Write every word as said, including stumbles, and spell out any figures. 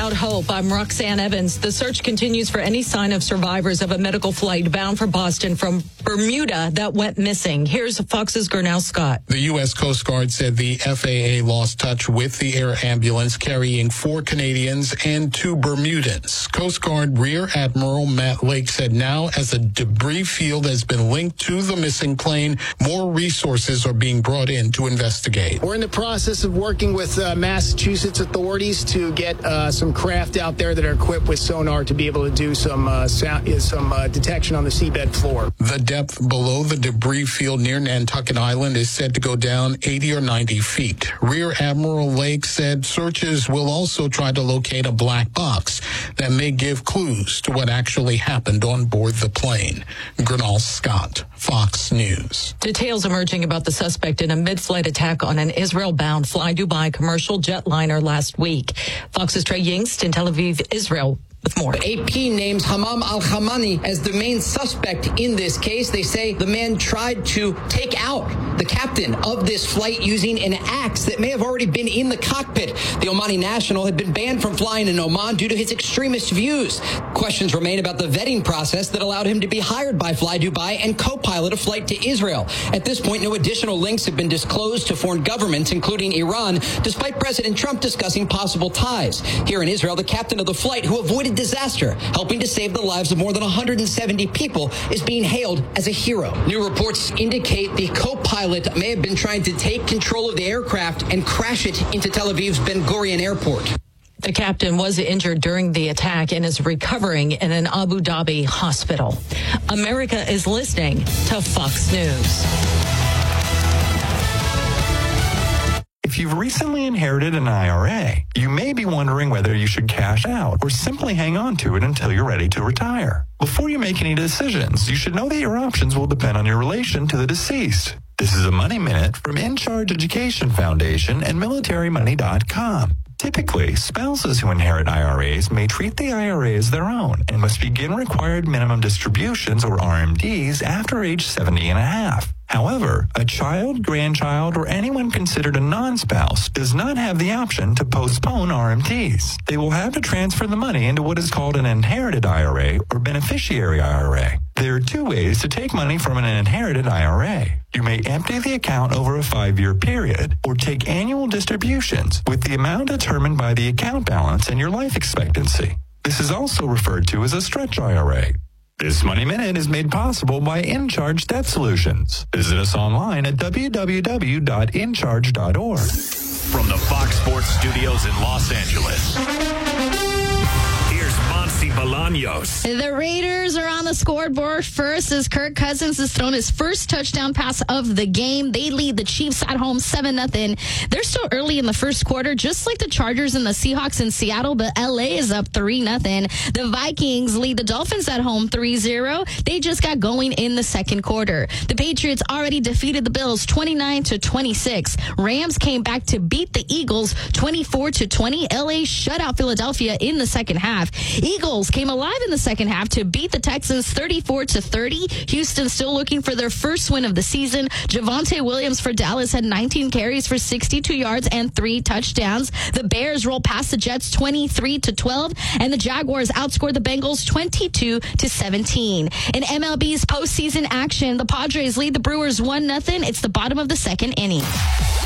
Without Hope. I'm Roxanne Evans. The search continues for any sign of survivors of a medical flight bound for Boston from Bermuda that went missing. Here's Fox's Gurnell Scott. The U S Coast Guard said the F A A lost touch with the air ambulance carrying four Canadians and two Bermudans. Coast Guard Rear Admiral Matt Lake said now as a debris field has been linked to the missing plane, more resources are being brought in to investigate. We're in the process of working with uh, Massachusetts authorities to get uh, some craft out there that are equipped with sonar to be able to do some uh, sound, some uh, detection on the seabed floor. The depth below the debris field near Nantucket Island is said to go down eighty or ninety feet. Rear Admiral Lake said searches will also try to locate a black box that may give clues to what actually happened on board the plane. Gurnell Scott, Fox News. Details emerging about the suspect in a mid-flight attack on an Israel-bound Fly Dubai commercial jetliner last week. Fox's Trey Yingst in Tel Aviv, Israel. With more. A P names Hamam al-Hamani as the main suspect in this case. They say the man tried to take out the captain of this flight using an axe that may have already been in the cockpit. The Omani national had been banned from flying in Oman due to his extremist views. Questions remain about the vetting process that allowed him to be hired by Fly Dubai and co-pilot a flight to Israel. At this point, no additional links have been disclosed to foreign governments, including Iran, despite President Trump discussing possible ties. Here in Israel, the captain of the flight, who avoided disaster, helping to save the lives of more than one hundred seventy people, is being hailed as a hero. New reports indicate the co-pilot may have been trying to take control of the aircraft and crash it into Tel Aviv's Ben Gurion airport. The captain was injured during the attack and is recovering in an Abu Dhabi hospital. America is listening to Fox News. If you've recently inherited an I R A, you may be wondering whether you should cash out or simply hang on to it until you're ready to retire. Before you make any decisions, you should know that your options will depend on your relation to the deceased. This is a Money Minute from In Charge Education Foundation and military money dot com. Typically, spouses who inherit I R As may treat the I R A as their own and must begin required minimum distributions, or R M Ds, after age seventy and a half. However, a child, grandchild, or anyone considered a non-spouse does not have the option to postpone R M Ds. They will have to transfer the money into what is called an inherited I R A or beneficiary I R A. There are two ways to take money from an inherited I R A. You may empty the account over a five-year period or take annual distributions with the amount determined by the account balance and your life expectancy. This is also referred to as a stretch I R A. This Money Minute is made possible by InCharge Debt Solutions. Visit us online at w w w dot in charge dot org. From the Fox Sports Studios in Los Angeles, here's Monsi Bolaños. The Raiders are on the scoreboard first as Kirk Cousins has thrown his first touchdown pass of the game. They lead the Chiefs at home seven nothing. They're still early in the first quarter, just like the Chargers and the Seahawks in Seattle, but L A is up three nothing. The Vikings lead the Dolphins at home three zero. They just got going in the second quarter. The Patriots already defeated the Bills twenty-nine to twenty-six. Rams came back to beat the Eagles twenty-four to twenty. L A shut out Philadelphia in the second half. Eagles came alive in the second half to beat the Texans thirty-four to thirty. Houston still looking for their first win of the season. Javonte Williams for Dallas had nineteen carries for sixty-two yards and three touchdowns. The Bears rolled past the Jets twenty-three to twelve, and the Jaguars outscored the Bengals twenty-two to seventeen. In M L B's postseason action, the Padres lead the Brewers one nothing. It's the bottom of the second inning.